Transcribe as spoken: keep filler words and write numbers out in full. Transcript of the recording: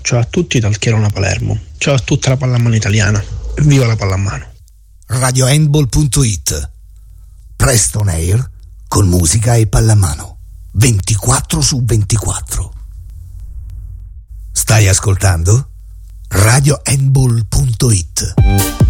ciao a tutti dal Chierona Palermo, ciao a tutta la pallamano italiana, viva la pallamano. radio handball punto it, presto on air con musica e pallamano, ventiquattro su ventiquattro. Stai ascoltando radio handball punto it.